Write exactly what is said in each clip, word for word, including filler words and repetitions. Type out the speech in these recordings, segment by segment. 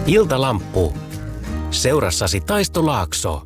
Iltalamppu. Seurassasi Taisto Laakso.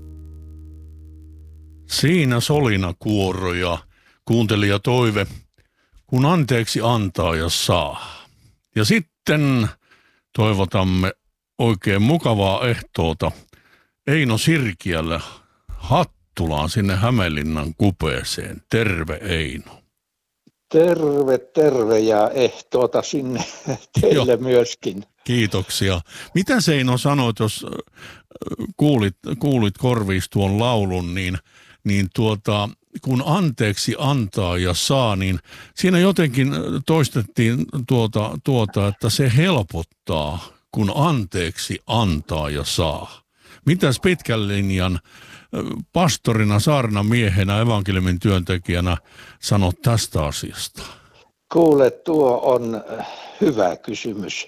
Siinä solina kuoro ja kuuntelija toive, kun anteeksi antaa ja saa. Ja sitten toivotamme oikein mukavaa ehtoota Eino Sirkiälle Hattulaan sinne Hämeenlinnan kupeeseen. Terve Eino. Terve, terve ja ehtoota sinne teille Joo. myöskin. Kiitoksia. Mitä Eino sanoit, jos kuulit, kuulit korviis tuon laulun, niin, niin tuota, kun anteeksi antaa ja saa, niin siinä jotenkin toistettiin tuota, tuota, että se helpottaa, kun anteeksi antaa ja saa. Mitäs pitkän linjan pastorina, saarnamiehenä, evankeliumin työntekijänä sanot tästä asiasta? Kuule, tuo on hyvä kysymys.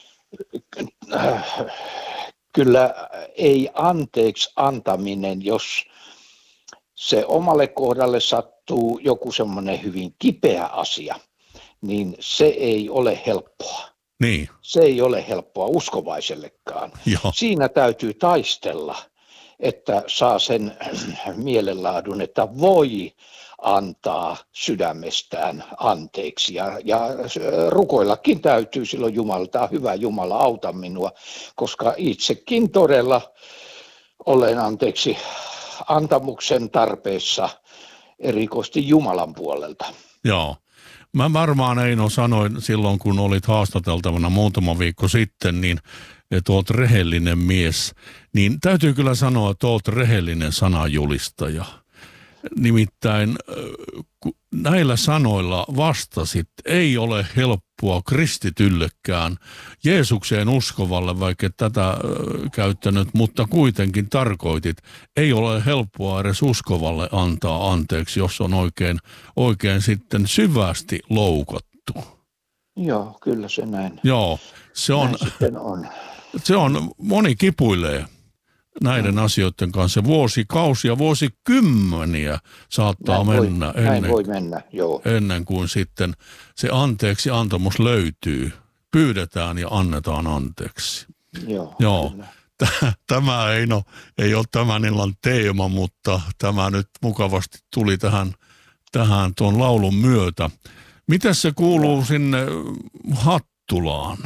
Kyllä ei anteeksi antaminen, jos se omalle kohdalle sattuu joku semmoinen hyvin kipeä asia, niin se ei ole helppoa. Niin. Se ei ole helppoa uskovaisellekaan. Joo. Siinä täytyy taistella, että saa sen mielenlaadun, että voi antaa sydämestään anteeksi. Ja, ja rukoillakin täytyy silloin Jumalalta, hyvä Jumala, auta minua, koska itsekin todella olen anteeksi antamuksen tarpeessa erikoisesti Jumalan puolelta. Joo. Mä varmaan Eino sanoin silloin, kun olit haastateltavana muutama viikko sitten, niin että oot rehellinen mies. Niin täytyy kyllä sanoa, että oot rehellinen sananjulistaja. Nimittäin näillä sanoilla vastasit, ei ole helppoa kristityllekään, Jeesukseen uskovalle, vaikka et tätä käyttänyt, mutta kuitenkin tarkoitit, ei ole helppoa edes uskovalle antaa anteeksi, jos on oikein, oikein sitten syvästi loukattu. Joo, kyllä se näin. Joo, se on, näin sitten on. Se on, moni kipuilee näiden mm. asioiden kanssa. Vuosikausia, vuosikymmeniä saattaa näin mennä, voi, ennen, näin voi mennä joo. ennen kuin sitten se anteeksi antamus löytyy. Pyydetään ja annetaan anteeksi. Joo, Joo. Tämä ei, no, ei ole tämän illan teema, mutta tämä nyt mukavasti tuli tähän, tähän tuon laulun myötä. Miten se kuuluu sinne Hattulaan?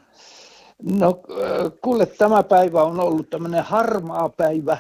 No kuule, tämä päivä on ollut tämmöinen harmaa päivä.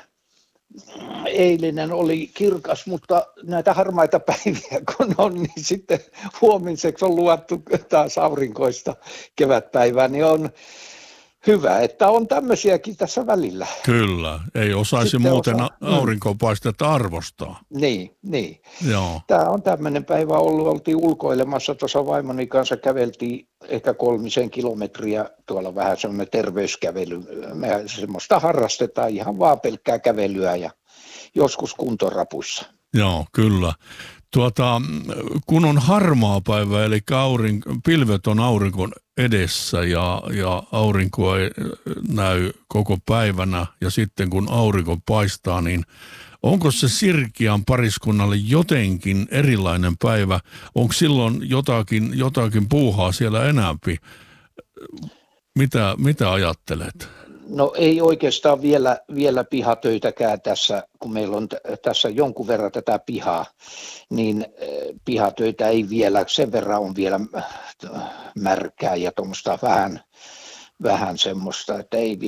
Eilinen oli kirkas, mutta näitä harmaita päiviä kun on, niin sitten huomiseksi on luvattu taas aurinkoista kevätpäivää, niin on hyvä, että on tämmöisiäkin tässä välillä. Kyllä, ei osaisi sitten muuten osa, aurinkopaistetta arvostaa. Niin, niin. Joo. Tämä on tämmöinen päivä ollut, oltiin ulkoilemassa tuossa vaimoni kanssa, käveltiin ehkä kolmisen kilometriä, tuolla vähän semmoinen terveyskävely. Me semmoista harrastetaan ihan vaan pelkkää kävelyä ja joskus kuntorapuissa. Joo, kyllä. Tuota, kun on harmaa päivä, eli aurinko, pilvet on aurinkon edessä ja, ja aurinko ei näy koko päivänä ja sitten kun aurinko paistaa, niin onko se Sirkiän pariskunnalle jotenkin erilainen päivä? Onko silloin jotakin, jotakin puuhaa siellä enäämpi? Mitä, mitä ajattelet? No ei oikeastaan vielä, vielä pihatöitäkään tässä, kun meillä on t- tässä jonkun verran tätä pihaa, niin pihatöitä ei vielä, sen verran on vielä märkää ja tuommoista vähän, vähän semmoista, että ei